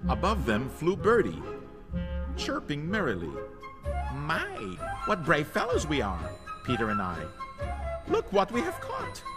Above them flew Birdie, chirping merrily. My, what brave fellows we are, Peter and I. Look what we have caught.